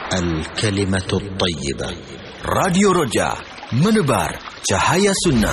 Al-Kalimatul Tayyibah. Radio Roja, menebar cahaya sunnah.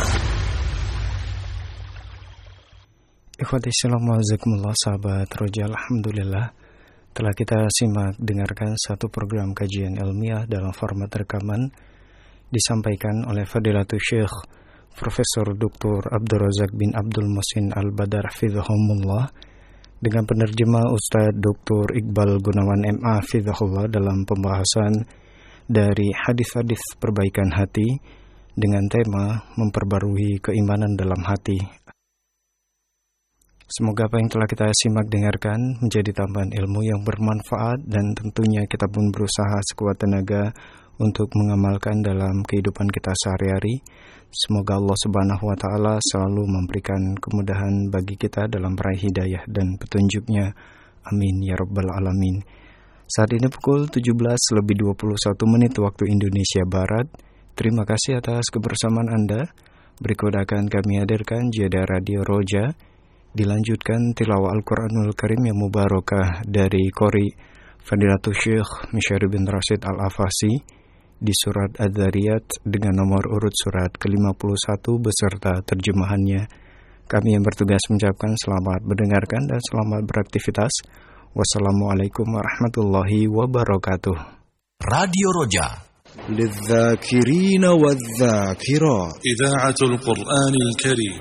Ikhwati Islam wazakumullah, sahabat Roja, alhamdulillah telah kita simak dengarkan satu program kajian ilmiah dalam format rekaman disampaikan oleh Fadilatul Syekh Profesor Dr. Abdul Razak bin Abdul Muhsin Al-Badar hafizahumullah dengan penerjemah Ustadz Dr. Iqbal Gunawan MA hafizahullah dalam pembahasan dari hadis-hadis perbaikan hati dengan tema memperbarui keimanan dalam hati. Semoga apa yang telah kita simak dengarkan menjadi tambahan ilmu yang bermanfaat dan tentunya kita pun berusaha sekuat tenaga untuk mengamalkan dalam kehidupan kita sehari-hari. Semoga Allah Subhanahu wa Ta'ala selalu memberikan kemudahan bagi kita dalam meraih hidayah dan petunjuknya. Amin ya Rabbal Alamin. Saat ini pukul 17:21 waktu Indonesia Barat. Terima kasih atas kebersamaan Anda. Berikut akan kami hadirkan jeda Radio Roja. Dilanjutkan tilawah Al-Quranul Karim yang mubarakah dari Qori Fadilatul Syekh Misyari bin Rashid Al-Afasi di surat Az-Zariyat dengan nomor urut surat ke-51 beserta terjemahannya. Kami yang bertugas mengucapkan selamat mendengarkan dan selamat beraktivitas. Wassalamualaikum warahmatullahi wabarakatuh. Radio Roja للذاكرين والذاكرات إذاعة القرآن الكريم.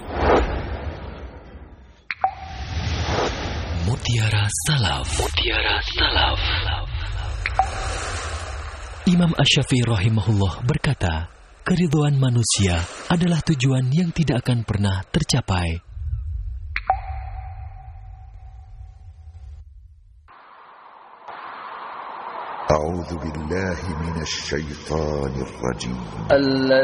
Mutiara Salaf. Mutiara Salaf. Imam Asy-Syafi'i rahimahullah berkata, keridhaan manusia adalah tujuan yang tidak akan pernah tercapai. أعوذ بالله من الشيطان الرجيم